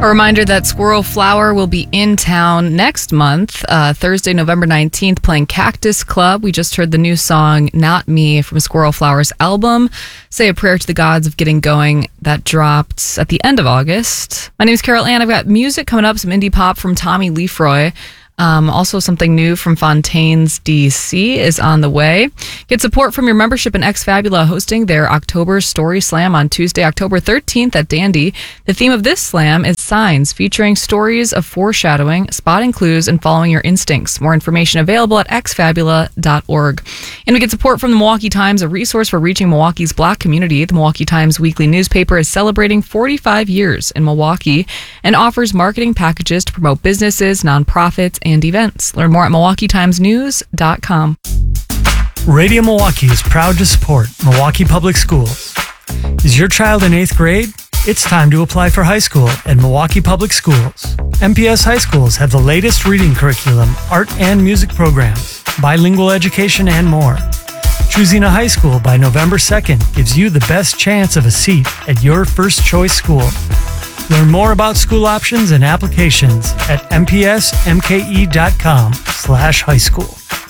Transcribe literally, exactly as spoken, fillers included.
A reminder that Squirrel Flower will be in town next month, uh, Thursday, November nineteenth, playing Cactus Club. We just heard the new song, Not Me, from Squirrel Flower's album, Say a Prayer to the Gods of Getting Going, that dropped at the end of August. My name is Carol Ann. I've got music coming up, some indie pop from Tommy Lefroy. Um, also, something new from Fontaine's D C is on the way. Get support from your membership in Ex Fabula, hosting their October Story Slam on Tuesday, October thirteenth at Dandy. The theme of this slam is signs, featuring stories of foreshadowing, spotting clues, and following your instincts. More information available at x fabula dot org. And we get support from the Milwaukee Times, a resource for reaching Milwaukee's Black community. The Milwaukee Times weekly newspaper is celebrating forty-five years in Milwaukee and offers marketing packages to promote businesses, nonprofits, and events. Learn more at milwaukee times news dot com. Radio Milwaukee is proud to support Milwaukee Public Schools. Is your child in eighth grade? It's time to apply for high school at Milwaukee Public Schools. M P S high schools have the latest reading curriculum, art and music programs, bilingual education, and more. Choosing a high school by November second gives you the best chance of a seat at your first choice school. Learn more about school options and applications at m p s m k e dot com slash high school.